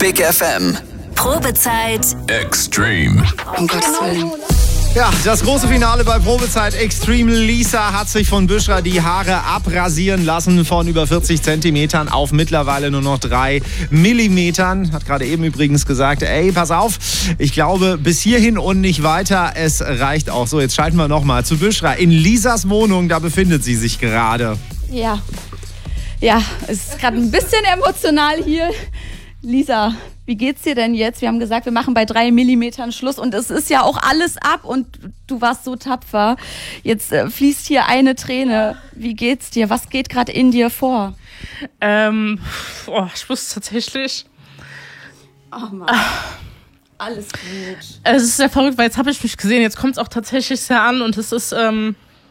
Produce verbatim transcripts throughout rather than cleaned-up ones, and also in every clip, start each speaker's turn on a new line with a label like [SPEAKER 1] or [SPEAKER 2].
[SPEAKER 1] Big F M.
[SPEAKER 2] Probezeit
[SPEAKER 3] Extreme.
[SPEAKER 2] Um Gottes Willen.
[SPEAKER 4] Ja, das große Finale bei Probezeit Extreme. Lisa hat sich von Büschra die Haare abrasieren lassen von über vierzig Zentimetern auf mittlerweile nur noch drei Millimetern. Hat gerade eben übrigens gesagt, ey, pass auf, ich glaube bis hierhin und nicht weiter. Es reicht auch. So, jetzt schalten wir nochmal zu Büschra. In Lisas Wohnung, da befindet sie sich gerade.
[SPEAKER 5] Ja, ja, es ist gerade ein bisschen emotional hier. Lisa, wie geht's dir denn jetzt? Wir haben gesagt, wir machen bei drei Millimetern Schluss und es ist ja auch alles ab und du warst so tapfer. Jetzt äh, fließt hier eine Träne. Wie geht's dir? Was geht gerade in dir vor?
[SPEAKER 6] Ähm, oh, ich wusste tatsächlich.
[SPEAKER 5] Ach Mann. Alles gut.
[SPEAKER 6] Es ist sehr verrückt, weil jetzt habe ich mich gesehen. Jetzt kommt es auch tatsächlich sehr an und es ist, ähm,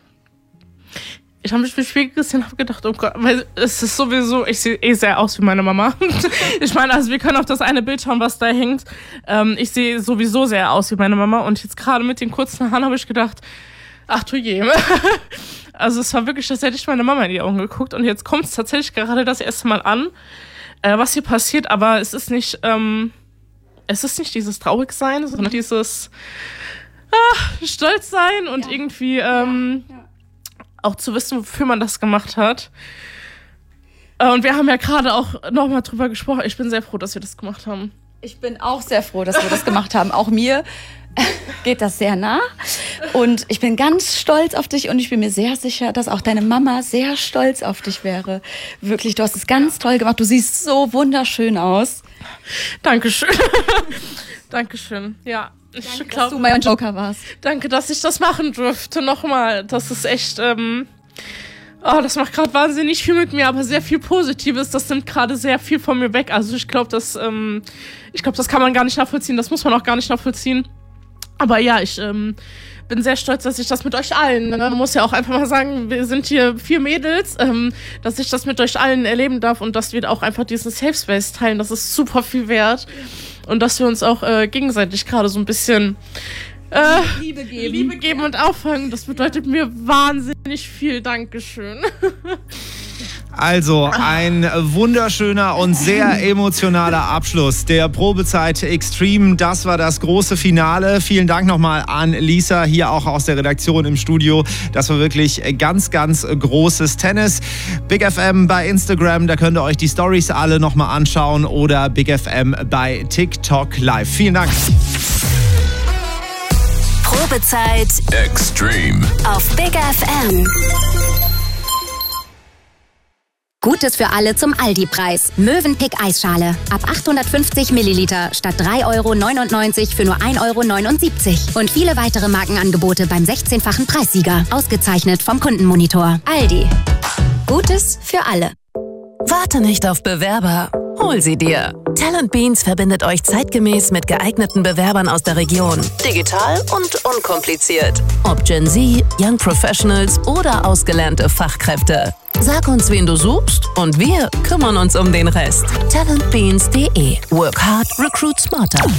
[SPEAKER 6] ich habe mich im Spiegel gesehen und habe gedacht, oh Gott, weil es ist sowieso, ich sehe eh sehr aus wie meine Mama. Ich meine, also wir können auf das eine Bild schauen, was da hängt. Ähm, ich sehe sowieso sehr aus wie meine Mama und jetzt gerade mit den kurzen Haaren habe ich gedacht, ach du je. Also es war wirklich, als hätte ich meine Mama in die Augen geguckt und jetzt kommt es tatsächlich gerade das erste Mal an, äh, was hier passiert, aber es ist nicht, ähm, es ist nicht dieses Traurigsein, sondern dieses ah, Stolzsein und ja. irgendwie ähm, ja. Ja. auch zu wissen, wofür man das gemacht hat. Und wir haben ja gerade auch nochmal drüber gesprochen. Ich bin sehr froh, dass wir das gemacht haben.
[SPEAKER 5] Ich bin auch sehr froh, dass wir das gemacht haben. Auch mir geht das sehr nah. Und ich bin ganz stolz auf dich und ich bin mir sehr sicher, dass auch deine Mama sehr stolz auf dich wäre. Wirklich, du hast es ganz toll gemacht. Du siehst so wunderschön aus.
[SPEAKER 6] Dankeschön. Dankeschön, ja. Ich
[SPEAKER 5] Danke,
[SPEAKER 6] glaub,
[SPEAKER 5] dass du mein Joker warst.
[SPEAKER 6] Danke, dass ich das machen durfte. Nochmal, das ist echt, ähm, oh, das macht gerade wahnsinnig viel mit mir, aber sehr viel Positives. Das nimmt gerade sehr viel von mir weg. Also ich glaube, das, ähm, ich glaube, das kann man gar nicht nachvollziehen. Das muss man auch gar nicht nachvollziehen. Aber ja, ich ähm, bin sehr stolz, dass ich das mit euch allen, ne? Man muss ja auch einfach mal sagen, wir sind hier vier Mädels, ähm, dass ich das mit euch allen erleben darf und dass wir auch einfach diesen Safe Space teilen. Das ist super viel wert. Und dass wir uns auch äh, gegenseitig gerade so ein bisschen äh,
[SPEAKER 5] Liebe geben.
[SPEAKER 6] Liebe geben und auffangen. Das bedeutet mir wahnsinnig viel Dankeschön.
[SPEAKER 4] Also ein wunderschöner und sehr emotionaler Abschluss der Probezeit Extreme. Das war das große Finale. Vielen Dank nochmal an Lisa, hier auch aus der Redaktion im Studio. Das war wirklich ganz, ganz großes Tennis. Big F M bei Instagram, da könnt ihr euch die Storys alle nochmal anschauen oder Big F M bei TikTok Live. Vielen Dank.
[SPEAKER 2] Probezeit
[SPEAKER 3] Extreme.
[SPEAKER 2] auf Big F M. Gutes für alle zum Aldi-Preis. Mövenpick Eisschale. Ab achthundertfünfzig Milliliter statt drei Euro neunundneunzig für nur ein Euro neunundsiebzig. Und viele weitere Markenangebote beim sechzehnfachen Preissieger. Ausgezeichnet vom Kundenmonitor. Aldi. Gutes für alle.
[SPEAKER 7] Warte nicht auf Bewerber. Hol sie dir. Talent Beans verbindet euch zeitgemäß mit geeigneten Bewerbern aus der Region. Digital und unkompliziert. Ob Gen Z, Young Professionals oder ausgelernte Fachkräfte. Sag uns, wen du suchst und wir kümmern uns um den Rest. talent beans punkt de. Work hard, recruit smarter.